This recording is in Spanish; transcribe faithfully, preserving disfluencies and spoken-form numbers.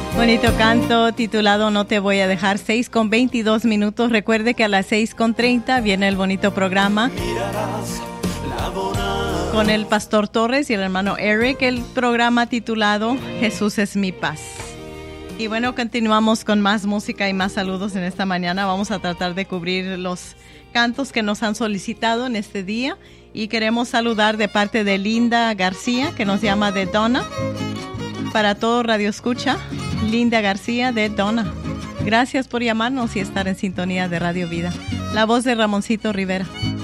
Bonito canto titulado No te voy a dejar, seis con veintidós minutos. Recuerde que a las seis con treinta viene el bonito programa con el pastor Torres y el hermano Eric, el programa titulado Jesús es mi paz. Y bueno, continuamos con más música y más saludos en esta mañana. Vamos a tratar de cubrir los cantos que nos han solicitado en este día. Y queremos saludar de parte de Linda García, que nos llama de Donna. Para todo Radio Escucha, Linda García de Donna. Gracias por llamarnos y estar en sintonía de Radio Vida. La voz de Ramoncito Rivera.